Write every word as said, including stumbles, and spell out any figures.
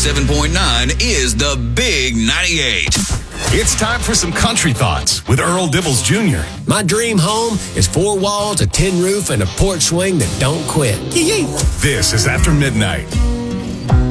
ninety-seven point nine is the Big ninety-eight. It's time for some country thoughts with Earl Dibbles Junior My dream home is four walls, a tin roof, and a porch swing that don't quit. This is After Midnight.